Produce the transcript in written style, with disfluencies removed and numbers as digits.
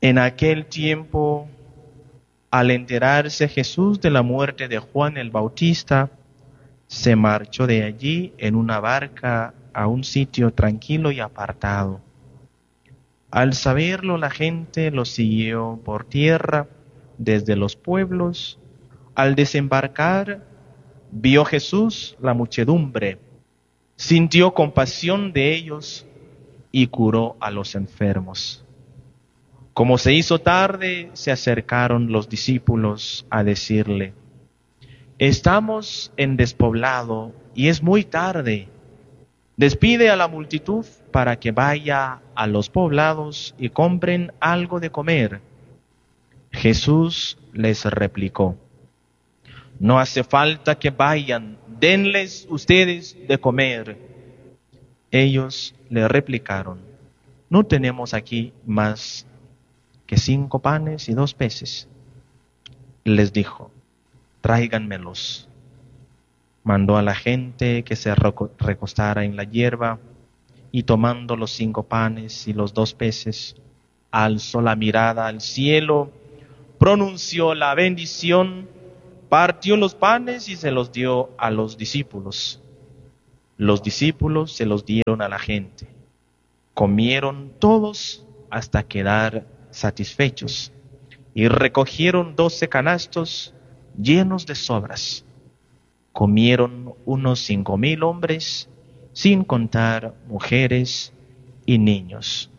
En aquel tiempo, al enterarse Jesús de la muerte de Juan el Bautista, se marchó de allí en una barca a un sitio tranquilo y apartado. Al saberlo, la gente lo siguió por tierra desde los pueblos. Al desembarcar, vio Jesús la muchedumbre, sintió compasión de ellos y curó a los enfermos. Como se hizo tarde, se acercaron los discípulos a decirle: estamos en despoblado y es muy tarde. Despide a la multitud para que vaya a los poblados y compren algo de comer. Jesús les replicó: no hace falta que vayan, denles ustedes de comer. Ellos le replicaron: no tenemos aquí más que 5 panes y 2 peces. Les dijo: tráiganmelos. Mandó a la gente que se recostara en la hierba, y tomando los 5 panes y los 2 peces, alzó la mirada al cielo, pronunció la bendición, partió los panes y se los dio a los discípulos. Los discípulos se los dieron a la gente. Comieron todos hasta quedar satisfechos y recogieron 12 canastos llenos de sobras. Comieron unos 5,000 hombres, sin contar mujeres y niños.